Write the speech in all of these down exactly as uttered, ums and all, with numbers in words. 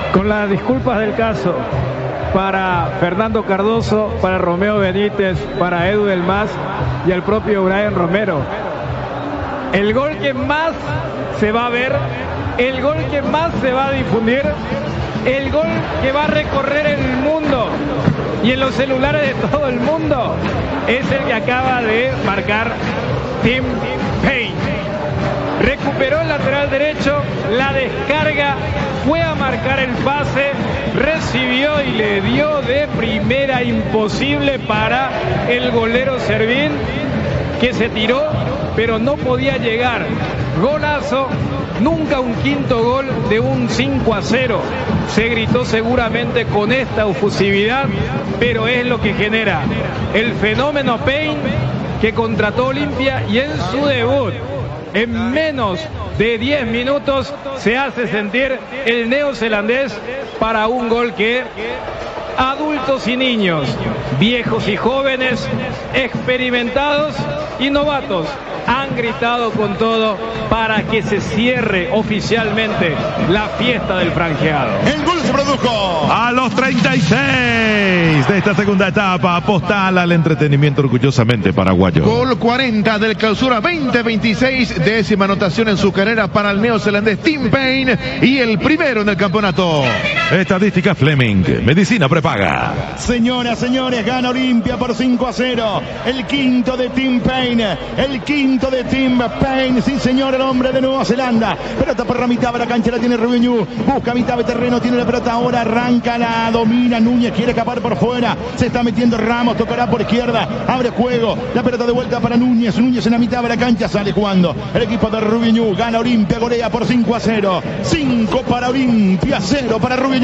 Con las disculpas del caso, para Fernando Cardoso, para Romeo Benítez, para Edu Del Mas y el propio Brian Romero. El gol que más se va a ver, el gol que más se va a difundir, el gol que va a recorrer el mundo y en los celulares de todo el mundo, es el que acaba de marcar Tim Payne. Recuperó el lateral derecho, la descarga, fue a marcar el pase, recibió y le dio de primera, imposible para el golero Servín, que se tiró, pero no podía llegar. Golazo, nunca un quinto gol de un cinco a cero. Se gritó seguramente con esta efusividad, pero es lo que genera el fenómeno Payne, que contrató Olimpia y en su debut, en menos de diez minutos, se hace sentir el neozelandés para un gol que adultos y niños, viejos y jóvenes, experimentados y novatos, han gritado con todo para que se cierre oficialmente la fiesta del franjeado. El gol se produjo a los treinta y seis de esta segunda etapa. Postal al entretenimiento orgullosamente paraguayo. Gol cuarenta del Clausura veinte veintiséis, décima anotación en su carrera para el neozelandés Tim Payne y el primero en el campeonato. Estadística Fleming, medicina prepaga. Señoras, señores, gana Olimpia por cinco a cero. El quinto de Tim Payne, el quinto de Tim Payne, sí señor, el hombre de Nueva Zelanda. Pelota por la mitad de la cancha, la tiene Rubiñú, busca mitad de terreno, tiene la pelota ahora, arranca, la domina Núñez, quiere escapar por fuera, se está metiendo Ramos, tocará por izquierda, abre juego, la pelota de vuelta para Núñez, Núñez en la mitad de la cancha, sale jugando el equipo de Rubiñú, gana Olimpia, golea por cinco a cero, cinco para Olimpia, cero para Rubiñú.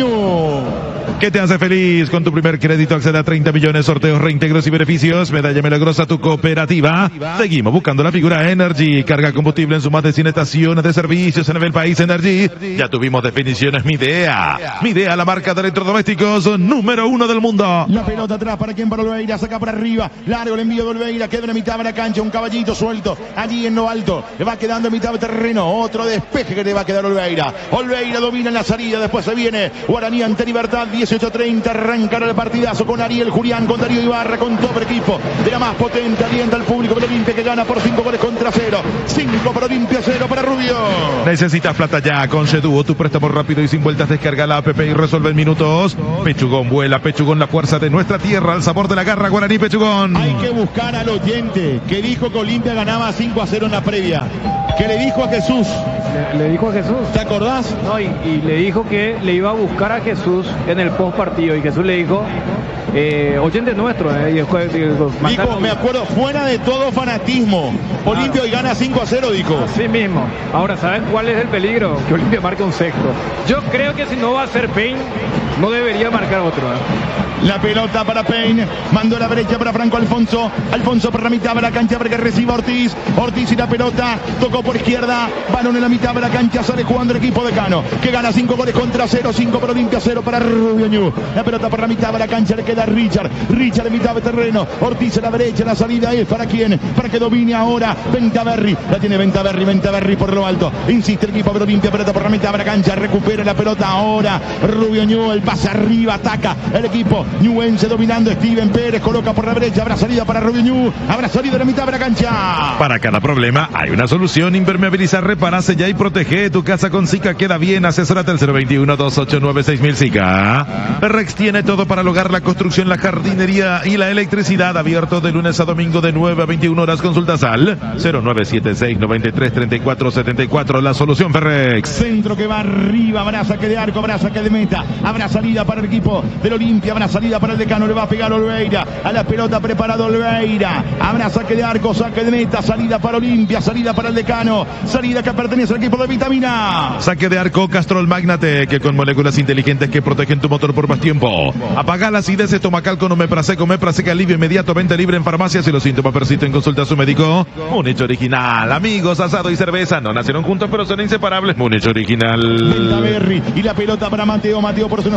¿Qué te hace feliz? Con tu primer crédito accede a treinta millones, sorteos, reintegros y beneficios. Medalla milagrosa tu cooperativa. Seguimos buscando la figura Energy. Carga combustible en sus más de cien estaciones de servicios en el país. Energy. Ya tuvimos definiciones Midea. Midea, la marca de electrodomésticos número uno del mundo. La pelota atrás para quien, para Olveira, saca para arriba. Largo el envío de Olveira, queda en la mitad de la cancha. Un caballito suelto allí en lo alto. Le va quedando en mitad de terreno. Otro despeje que le va a quedar Olveira. Olveira domina en la salida. Después se viene Guaraní ante Libertad. dieciocho treinta, arrancará el partidazo con Ariel Julián, con Darío Ibarra, con todo el equipo de la más potente. Alienta al público de Olimpia, que gana por cinco goles contra cero. cinco para Olimpia, cero para Rubio. Necesitas plata ya con Seduo, tu préstamo rápido y sin vueltas. Descarga la app y resuelve en minutos. Pechugón vuela, Pechugón, la fuerza de nuestra tierra, al sabor de la garra. Guaraní Pechugón. Hay que buscar al oyente que dijo que Olimpia ganaba cinco a cero en la previa, que le dijo a Jesús. Le, le dijo a Jesús. ¿Te acordás? No, y, y le dijo que le iba a buscar a Jesús en el post partido, y Jesús le dijo, eh, oyente nuestro, eh, y después, dijo, dijo, me acuerdo, fuera de todo fanatismo, claro. Olimpia hoy gana cinco a cero, dijo. Así mismo. Ahora, ¿saben cuál es el peligro? Que Olimpia marque un sexto. Yo creo que si no va a ser Payne, no debería marcar otro. ¿eh? La pelota para Payne, mandó a la derecha para Franco Alfonso, Alfonso por la mitad de la cancha para que reciba Ortiz, Ortiz y la pelota, tocó por izquierda, balón en la mitad de la cancha, sale jugando el equipo de Cano, que gana cinco goles contra cero, cinco para Olimpia, cero para Rubio Ñu. La pelota por la mitad de la cancha, le queda a Richard, Richard en mitad de terreno, Ortiz a la derecha, la salida es para quién, para que domine ahora Ventaverri, la tiene Ventaverri, Ventaverri por lo alto, insiste el equipo de Olimpia, pelota por la mitad de la cancha, recupera la pelota ahora, Rubio Ñu, el pase arriba, ataca el equipo Ñuense dominando, Steven Pérez coloca por la derecha, habrá salida para Rubio Ñu, habrá salida de la mitad de la cancha. Para cada problema hay una solución. Impermeabilizar, repara, sella y protege tu casa con Zika. Queda bien, asesórate al cero veintiuno, dos ocho nueve, seis mil Zika. Rex tiene todo para el hogar, la construcción, la jardinería y la electricidad. Abierto de lunes a domingo de nueve a veintiuna horas. Consultas al cero nueve siete seis, noventa y tres, treinta y cuatro setenta y cuatro. La solución Ferrex. Centro que va arriba, habrá saque de arco, habrá saque de meta, habrá salida para el equipo del Olimpia, habrá salida para el Decano, le va a pegar Olveira, a la pelota preparado Olveira, habrá saque de arco, saque de meta, salida para Olimpia, salida para el Decano, salida que pertenece al equipo de Vitamina. Saque de arco Castrol Magnate, que con moléculas inteligentes que protegen tu motor por más tiempo. Apaga la acidez estomacal con Omeprazec, Omeprazec alivio inmediato, venta libre en farmacias. Si los síntomas persisten, consulta a su médico. Múnich Original, amigos, asado y cerveza, no nacieron juntos pero son inseparables. Múnich Original. Ventaverri y la pelota para Mateo, Mateo por su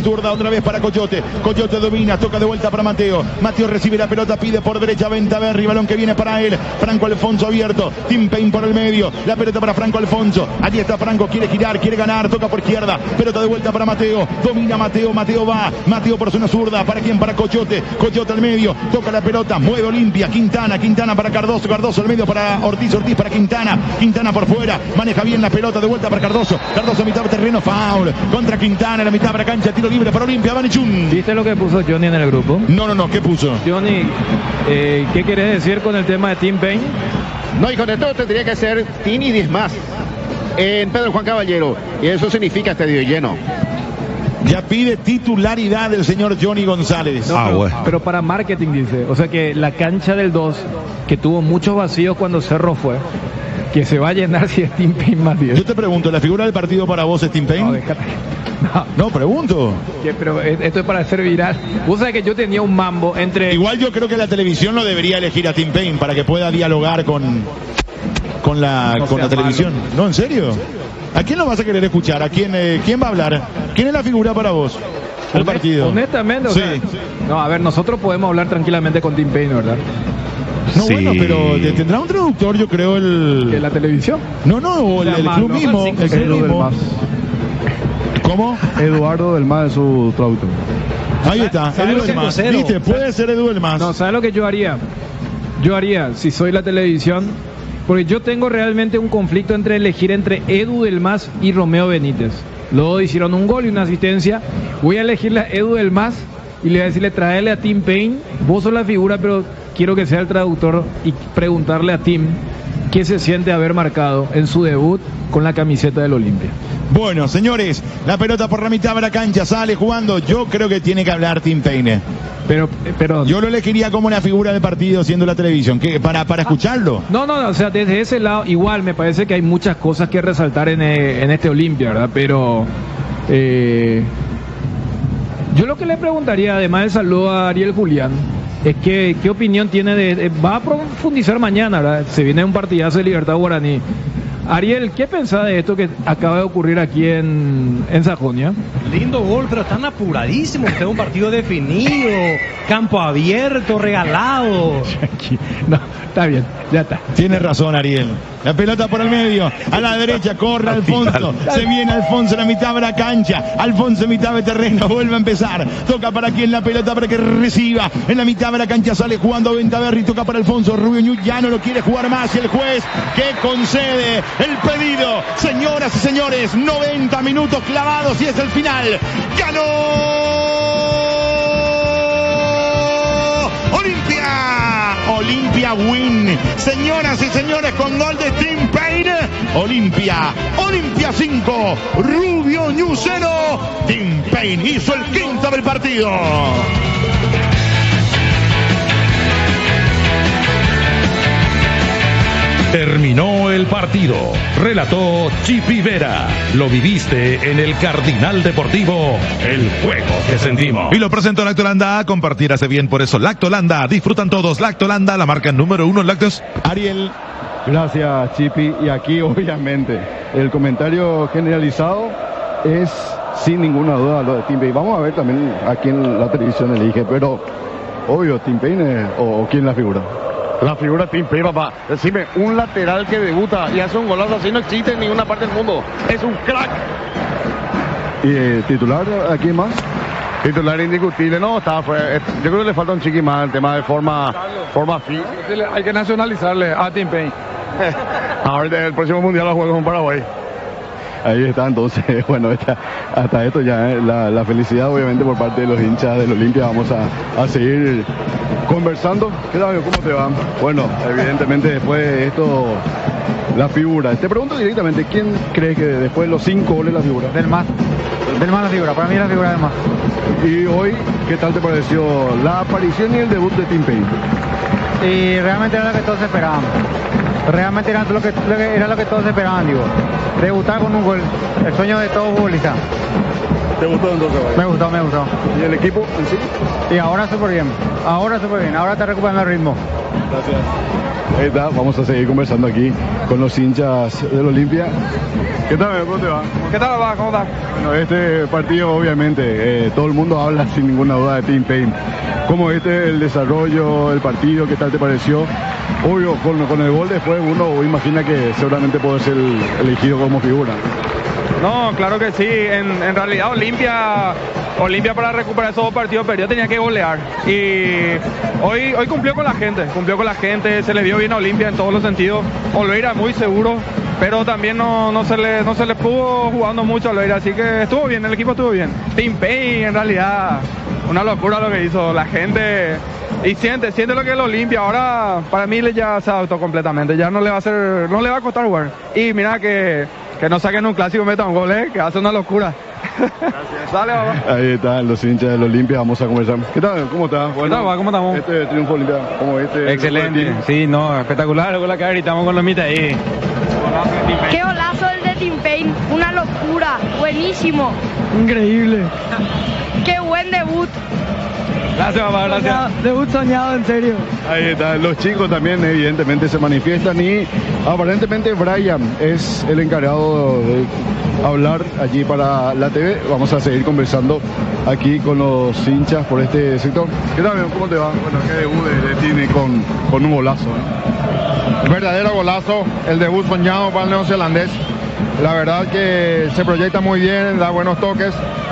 zurda, otra vez para Coyote. Coyote domina, toca de vuelta para Mateo. Mateo recibe la pelota, pide por derecha Ventaverri, balón que viene para él. Franco Alfonso abierto, Tim Payne por el medio. La pelota para Franco Alfonso. Allí está Franco, quiere girar, quiere ganar, toca por izquierda. Pelota de vuelta para Mateo. Domina Mateo, Mateo va. Mateo por zona zurda. ¿Para quién? Para Coyote. Coyote al medio, toca la pelota, mueve Olimpia. Quintana, Quintana para Cardoso. Cardoso al medio para Ortiz, Ortiz para Quintana. Quintana por fuera, maneja bien la pelota, de vuelta para Cardoso. Cardoso a mitad de terreno, foul. Contra Quintana, en la mitad de la cancha, tiro libre para Olimpia. Vanichun. ¿Viste lo que puso Johnny en el grupo? No, no, no, ¿qué puso? Johnny, eh, ¿qué quieres decir con el tema de Tim Payne? No, y con esto tendría que ser Tim y diez más en Pedro Juan Caballero. Y eso significa estadio lleno. Ya pide titularidad del señor Johnny González. No, Ah, pero, bueno. pero para marketing dice. O sea que la cancha del dos, que tuvo muchos vacíos cuando Cerro fue, que se va a llenar si es Tim Payne más diez. Yo te pregunto, ¿la figura del partido para vos es Tim Payne? No, déjate. No, No, pregunto. que- pero esto es para hacer viral. Vos sabés que yo tenía un mambo entre... Igual yo creo que la televisión lo debería elegir a Tim Payne para que pueda dialogar con, con la, No con sea la televisión. malo. No, ¿en serio? ¿A quién lo vas a querer escuchar? ¿A quién, eh, quién va a hablar? ¿Quién es la figura para vos? El Honest- partido. Honestamente, o Sí. sea, no, a ver, nosotros podemos hablar tranquilamente con Tim Payne, ¿verdad? No, Sí. bueno, pero te- tendrá un traductor, yo creo, Que el... la televisión. No, no, o el, La el mano, club mismo. el El club Edu del mismo. Mas. ¿Cómo? Eduardo del Mas es su traductor. Ahí está, ¿Sabe Edu lo que del Mas. cero? ¿Viste? Puede ser Edu del Mas. No, ¿sabes lo que yo haría? Yo haría, si soy la televisión, porque yo tengo realmente un conflicto entre elegir entre Edu del Mas y Romeo Benítez. Los dos hicieron un gol y una asistencia. Voy a elegirle a Edu del Mas y le voy a decirle, traerle a Tim Payne. Vos sos la figura, pero quiero que sea el traductor y preguntarle a Tim qué se siente haber marcado en su debut con la camiseta del Olimpia. Bueno, señores, la pelota por la mitad de la cancha, sale jugando. Yo creo que tiene que hablar Tim Payne. Pero, pero Yo lo elegiría como la figura del partido siendo la televisión, que para, para escucharlo. No, no, no, o sea, desde ese lado, igual me parece que hay muchas cosas que resaltar en, eh, en este Olimpia, ¿verdad? Pero eh, yo lo que le preguntaría, además del saludo a Ariel Julián, es que qué opinión tiene de, de- va a profundizar mañana, ¿verdad? Se viene un partidazo de Libertad Guaraní. Ariel, ¿qué pensás de esto que acaba de ocurrir aquí en, en Sajonia? Lindo gol, pero están apuradísimos. Usted un partido definido, campo abierto, regalado. No, está bien, ya está. Tiene razón, Ariel. La pelota por el medio, a la derecha, corre Alfonso. Se viene Alfonso en la mitad de la cancha. Alfonso en mitad de terreno, vuelve a empezar. Toca para quien la pelota para que reciba. En la mitad de la cancha sale jugando Ventaverri. Toca para Alfonso. Rubio Ñu ya no lo quiere jugar más. Y el juez que concede el pedido. Señoras y señores, noventa minutos clavados y es el final. ¡Ganó Olimpia! Olimpia win. Señoras y señores, con gol de Tim Payne. Olimpia. Olimpia cinco. Rubio Ñu cero. Tim Payne hizo el quinto del partido. Terminó el partido. Relató Chipi Vera. Lo viviste en el Cardinal Deportivo. El juego que sentimos. Y lo presentó Lactolanda. Compartir hace bien, por eso Lactolanda. Disfrutan todos Lactolanda, la marca número uno en lácteos. Ariel. Gracias, Chipi. Y aquí, obviamente, el comentario generalizado es sin ninguna duda lo de Tim Payne. Vamos a ver también a quién la televisión elige, pero obvio, Tim Payne o, o quién la figura. La figura Tim Payne, papá. Decime, un lateral que debuta y hace un golazo así no existe en ninguna parte del mundo. Es un crack. ¿Y eh, titular a quién más? Titular indiscutible, no, está fuera. Yo creo que le falta un chiqui más el tema de forma, forma física. Hay que nacionalizarle a Tim Payne. Ahora el próximo mundial lo juega con Paraguay. Ahí está, entonces, bueno, está, hasta esto ya, eh, la, la felicidad obviamente por parte de los hinchas del Olimpia. Vamos a, a seguir conversando. ¿Qué tal, amigo? ¿Cómo te va? Bueno, evidentemente después de esto, la figura. Te pregunto directamente, ¿quién crees que después de los cinco goles la figura? Del más. Del más la figura, para mí la figura del más. Y hoy, ¿qué tal te pareció la aparición y el debut de Tim Payne? Y realmente era lo que todos esperaban. Realmente era lo que, lo que- era lo que todos esperaban, digo. Debutar con un gol. El sueño de todo futbolista. ¿Te gustó entonces hoy? Me gustó, me gustó. ¿Y el equipo en sí? Y ahora súper bien. Ahora súper bien. Ahora está recuperando el ritmo. Gracias. Ahí está, vamos a seguir conversando aquí con los hinchas del Olimpia. ¿Qué tal, cómo te va? ¿Qué tal, va? ¿Cómo estás? Bueno, este partido obviamente, eh, todo el mundo habla sin ninguna duda de Team Pain. ¿Cómo viste el desarrollo del partido? ¿Qué tal te pareció? Obvio, con, con el gol después uno imagina que seguramente puede ser el, elegido como figura. No, claro que sí. En, en realidad Olimpia, Olimpia para recuperar esos dos partidos perdidos tenía que golear. Y hoy, hoy cumplió con la gente, cumplió con la gente, se le vio bien a Olimpia en todos los sentidos. Oliveira muy seguro, pero también no, no, se le, no se le pudo jugando mucho a Oliveira, así que estuvo bien, el equipo estuvo bien. Team Pain en realidad, una locura lo que hizo la gente. Y siente, siente lo que es el Olimpia. Ahora para mí ya se adaptó completamente, ya no le va a hacer, no le va a costar jugar. Y mira que... Que no saquen un clásico, metan un gol, ¿eh? Que hace una locura. Gracias. Dale, papá. Ahí están los hinchas del Olimpia, vamos a conversar. ¿Qué tal? ¿Cómo estás? Bueno, ¿qué tal, papá? ¿Cómo estamos? Este triunfo Olimpia, ¿cómo viste? Excelente. Sí, no, espectacular. Con la que gritamos con los mitas ahí. Qué golazo el de Team Pain, una locura, buenísimo. Increíble. Qué buen debut. Gracias, papá, gracias. Debut soñado, en serio. Ahí está, los chicos también evidentemente se manifiestan y aparentemente Brian es el encargado de hablar allí para la T V. Vamos a seguir conversando aquí con los hinchas por este sector. ¿Qué tal, cómo te va? Bueno, qué debut de, de Tini con, con un golazo, ¿eh? Verdadero golazo, el debut soñado para el neozelandés. La verdad que se proyecta muy bien, da buenos toques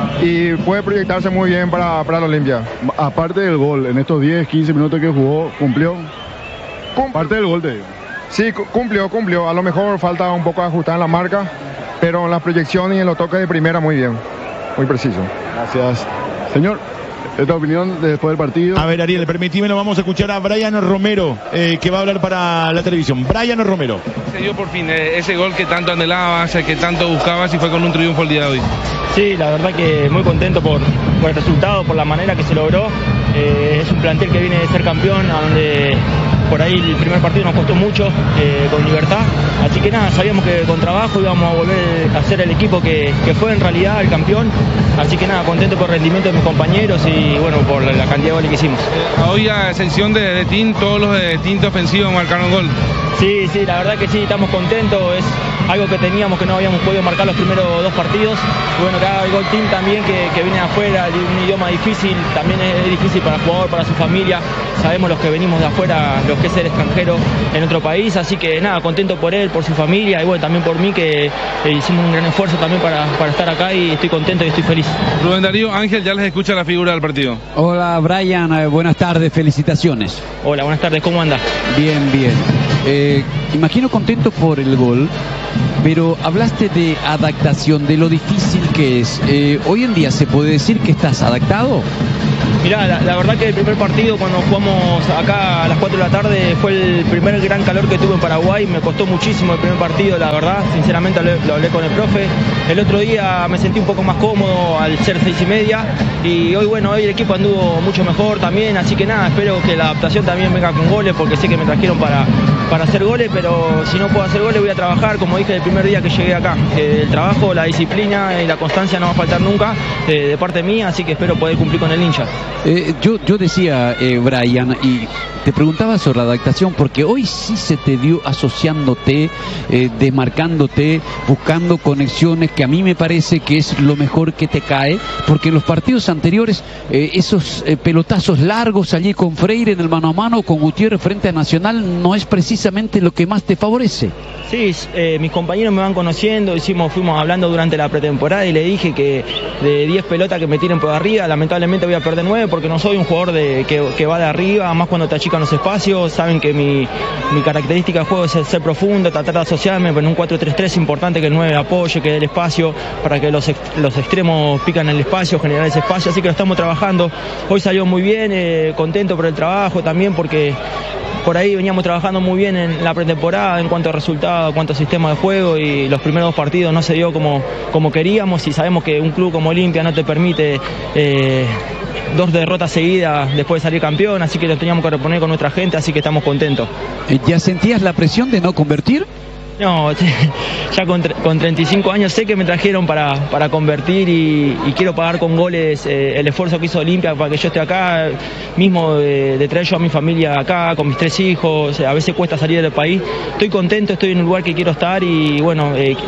y puede proyectarse muy bien para, para la Olimpia. Aparte del gol, en estos diez, quince minutos que jugó, ¿cumplió? Cum Aparte del gol de... Sí, cumplió, cumplió. A lo mejor falta un poco ajustar en la marca, pero en las proyecciones y en los toques de primera muy bien, muy preciso. Gracias. Señor, esta opinión después del partido. A ver, Ariel, permitímelo, vamos a escuchar a Brian Romero, eh, que va a hablar para la televisión. Brian Romero. Se dio por fin eh, ese gol que tanto anhelabas, el que tanto buscabas y fue con un triunfo el día de hoy. Sí, la verdad que muy contento por, por el resultado, por la manera que se logró. Eh, es un plantel que viene de ser campeón, a donde por ahí el primer partido nos costó mucho, eh, con Libertad. Así que nada, sabíamos que con trabajo íbamos a volver a ser el equipo que, que fue en realidad el campeón. Así que nada, contento por el rendimiento de mis compañeros y bueno, por la, la cantidad de goles que hicimos. Eh, hoy a excepción de, de Team, todos los de Tinto ofensivos marcaron gol. Sí, sí, la verdad que sí, estamos contentos. Es algo que teníamos que no habíamos podido marcar los primeros dos partidos. Y bueno, que haga el gol Team también, que, que viene afuera, de un idioma difícil, también es difícil para el jugador, para su familia. Sabemos los que venimos de afuera, los que es el extranjero en otro país, así que nada, contento por él, por su familia y bueno, también por mí, que eh, hicimos un gran esfuerzo también para, para estar acá y estoy contento y estoy feliz. Rubén Darío, Ángel ya les escucha la figura del partido. Hola Brian, eh, buenas tardes, felicitaciones. Hola, buenas tardes, ¿cómo anda? Bien, bien. Eh, imagino contento por el gol, pero hablaste de adaptación, de lo difícil que es. Eh, hoy en día, ¿se puede decir que estás adaptado? Mirá, la, la verdad que el primer partido cuando jugamos acá a las cuatro de la tarde fue el primer gran calor que tuve en Paraguay, me costó muchísimo el primer partido, la verdad, sinceramente lo, lo hablé con el profe. El otro día me sentí un poco más cómodo al ser seis y media y hoy bueno, hoy el equipo anduvo mucho mejor también, así que nada, espero que la adaptación también venga con goles porque sé que me trajeron para, para hacer goles, pero si no puedo hacer goles voy a trabajar, como dije el primer día que llegué acá. Eh, el trabajo, la disciplina y la constancia no va a faltar nunca eh, de parte mía, así que espero poder cumplir con el hincha. Eh, yo, yo decía, eh, Brian, y te preguntaba sobre la adaptación, porque hoy sí se te dio asociándote, eh, desmarcándote, buscando conexiones, que a mí me parece que es lo mejor que te cae, porque en los partidos anteriores, eh, esos eh, pelotazos largos allí con Freire en el mano a mano, con Gutiérrez frente a Nacional, no es precisamente lo que más te favorece. Sí, eh, mis compañeros me van conociendo, hicimos, fuimos hablando durante la pretemporada y le dije que de diez pelotas que me tiren por arriba, lamentablemente voy a perder nueve porque no soy un jugador de, que, que va de arriba, más cuando te achican los espacios. Saben que mi, mi característica de juego es ser, ser profundo, tratar de asociarme, pero en un cuatro tres tres es importante que el nueve apoye, que dé el espacio para que los, los extremos pican el espacio, generar ese espacio, así que lo estamos trabajando. Hoy salió muy bien, eh, contento por el trabajo también porque por ahí veníamos trabajando muy bien en la pretemporada en cuanto a resultados, en cuanto a sistema de juego y los primeros dos partidos no se dio como, como queríamos y sabemos que un club como Olimpia no te permite eh, dos derrotas seguidas después de salir campeón, así que lo teníamos que reponer con nuestra gente, así que estamos contentos. ¿Ya sentías la presión de no convertir? No, ya con, con treinta y cinco años sé que me trajeron para, para convertir y, y quiero pagar con goles eh, el esfuerzo que hizo Olimpia para que yo esté acá, mismo de, de traer yo a mi familia acá, con mis tres hijos, a veces cuesta salir del país. Estoy contento, estoy en un lugar que quiero estar y bueno, eh,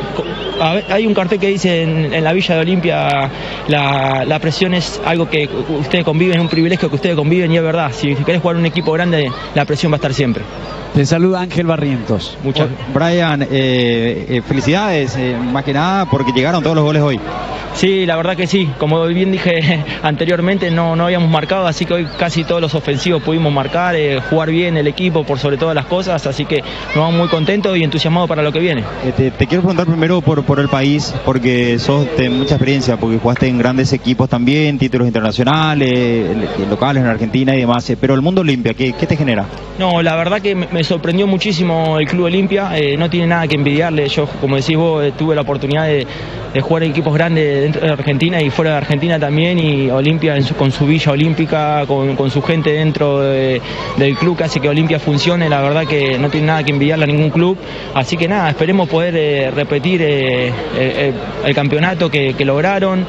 hay un cartel que dice en, en la Villa de Olimpia, la, la presión es algo que ustedes conviven, es un privilegio que ustedes conviven y es verdad, si querés jugar en un equipo grande, la presión va a estar siempre. Te saluda Ángel Barrientos. Muchas Brian, eh, eh, felicidades, eh, más que nada porque llegaron todos los goles hoy. Sí, la verdad que sí, como bien dije anteriormente, no, no habíamos marcado, así que hoy casi todos los ofensivos pudimos marcar, eh, jugar bien el equipo por sobre todas las cosas, así que nos vamos muy contentos y entusiasmados para lo que viene. Eh, te, te quiero preguntar primero por, por el país, porque sos de mucha experiencia, porque jugaste en grandes equipos también, títulos internacionales, locales en Argentina y demás, eh, pero el mundo Olimpia, ¿qué, qué te genera? No, la verdad que me sorprendió muchísimo el Club Olimpia, eh, no tiene nada que envidiarle, yo como decís vos eh, tuve la oportunidad de, de jugar en equipos grandes dentro de Argentina y fuera de Argentina también, y Olimpia en su, con su villa olímpica, con, con su gente dentro de, del club que hace que Olimpia funcione, la verdad que no tiene nada que envidiarle a ningún club, así que nada, esperemos poder eh, repetir eh, eh, el campeonato que, que lograron,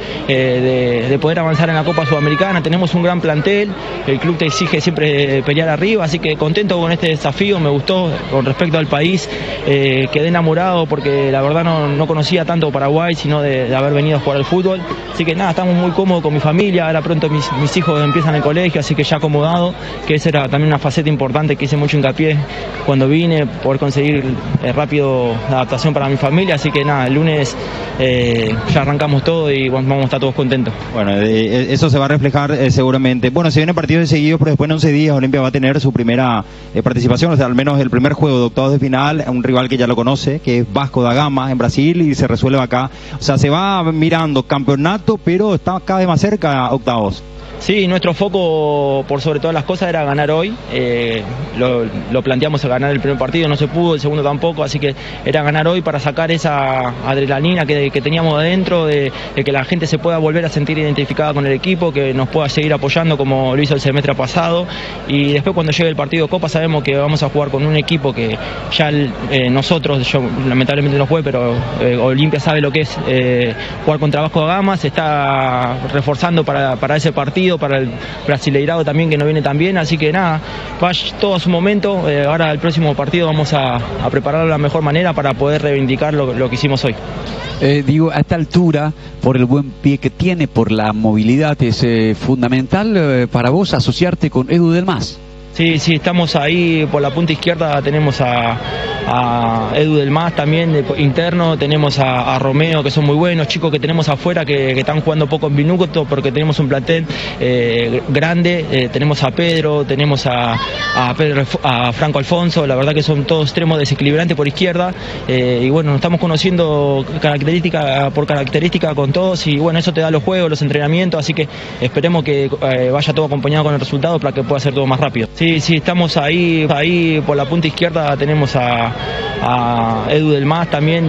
eh, de, de poder avanzar en la Copa Sudamericana. Tenemos un gran plantel, el club te exige siempre pelear arriba, así que contento con este desafío, me gustó con respecto al país, eh, quedé enamorado porque la verdad no, no conocía tanto Paraguay, sino de, de haber venido a jugar al fútbol, así que nada, estamos muy cómodos con mi familia, ahora pronto mis, mis hijos empiezan el colegio, así que ya acomodado, que esa era también una faceta importante que hice mucho hincapié cuando vine, poder conseguir eh, rápido la adaptación para mi familia, así que nada, el lunes eh, ya arrancamos todo y vamos a estar todos contentos. Bueno, eh, eso se va a reflejar eh, seguramente. Bueno, se vienen partidos seguidos, pero después en once días Olimpia va a tener su primera eh, participación, o sea, al menos el primer juego de octavos de final, un rival que ya lo conoce, que es Vasco da Gama en Brasil, y se resuelve acá. O sea, se va mirando campeonato, pero está cada vez más cerca octavos. Sí, nuestro foco por sobre todas las cosas era ganar hoy, eh, lo, lo planteamos a ganar el primer partido, no se pudo, el segundo tampoco, así que era ganar hoy para sacar esa adrenalina que, que teníamos adentro, de, de que la gente se pueda volver a sentir identificada con el equipo, que nos pueda seguir apoyando como lo hizo el semestre pasado, y después cuando llegue el partido de Copa sabemos que vamos a jugar con un equipo que ya eh, nosotros, yo lamentablemente no jugué, pero eh, Olimpia sabe lo que es eh, jugar contra Vasco da Gama, se está reforzando para, para ese partido, para el Brasileirado también que no viene tan bien, así que nada, va todo a su momento, eh, ahora el próximo partido vamos a, a prepararlo de la mejor manera para poder reivindicar lo, lo que hicimos hoy. Eh, digo, a esta altura, por el buen pie que tiene, por la movilidad, es eh, fundamental eh, para vos asociarte con Edu del Mas. Sí, sí, estamos ahí por la punta izquierda, tenemos a, a Edu del Mas también de, interno, tenemos a, a Romeo que son muy buenos, chicos que tenemos afuera que, que están jugando poco en minutos porque tenemos un plantel eh, grande, eh, tenemos a Pedro, tenemos a, a, Pedro, a Franco Alfonso, la verdad que son todos extremos desequilibrantes por izquierda, eh, y bueno, nos estamos conociendo característica por característica con todos y bueno, eso te da los juegos, los entrenamientos, así que esperemos que eh, vaya todo acompañado con el resultado para que pueda ser todo más rápido. Sí, sí, estamos ahí, ahí por la punta izquierda tenemos a, a Edu del Mas también.